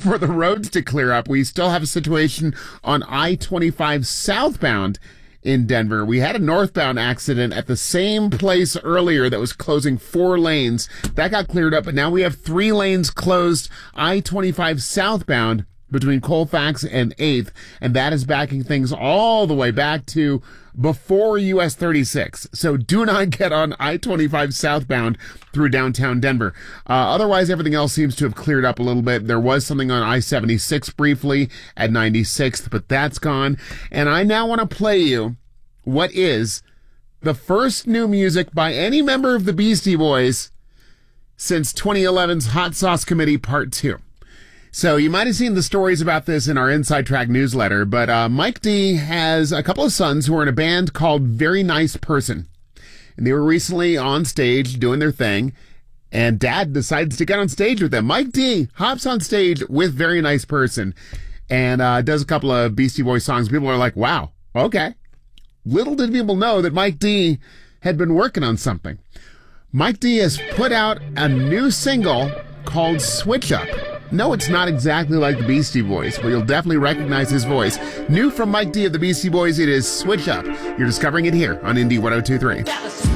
for the roads to clear up. We still have a situation on I-25 southbound in Denver. We had a northbound accident at the same place earlier that was closing 4 lanes. That got cleared up, but now we have 3 lanes closed I-25 southbound between Colfax and 8th, and that is backing things all the way back to before US 36. So do not get on I-25 southbound through downtown Denver. Otherwise, everything else seems to have cleared up a little bit. There was something on I-76 briefly at 96th, but that's gone. And I now want to play you what is the first new music by any member of the Beastie Boys since 2011's Hot Sauce Committee Part 2. So you might have seen the stories about this in our Inside Track newsletter, but Mike D has a couple of sons who are in a band called Very Nice Person. And they were recently on stage doing their thing, and Dad decides to get on stage with them. Mike D hops on stage with Very Nice Person and does a couple of Beastie Boys songs. People are like, wow, okay. Little did people know that Mike D had been working on something. Mike D has put out a new single called Switch Up. No, it's not exactly like the Beastie Boys, but you'll definitely recognize his voice. New from Mike D of the Beastie Boys, it is Switch Up. You're discovering it here on Indie 102.3.